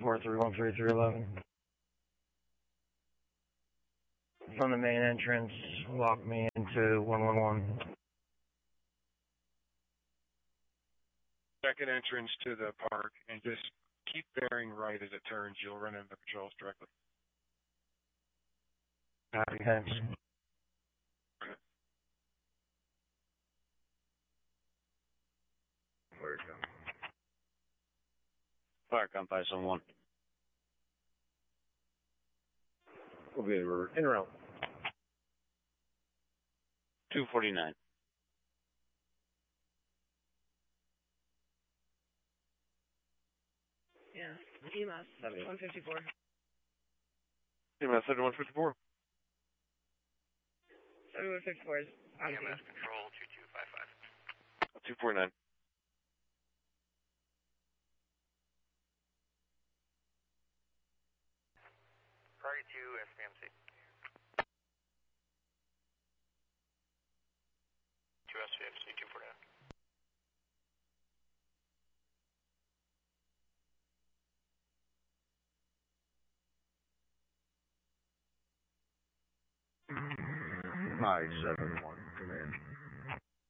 4313311. From the main entrance, walk me into 111. Second entrance to the park, and just keep bearing right as it turns. You'll run into the patrols directly. Okay. Where's it going? Fire come 571. We'll be in route. 249. Yeah, EMS 7154. EMS 7154. 7154 is on EMS scene. control 2255. 249. Priority 2 SPMC. 2 SPMC 249. Five, 7, 1, come in.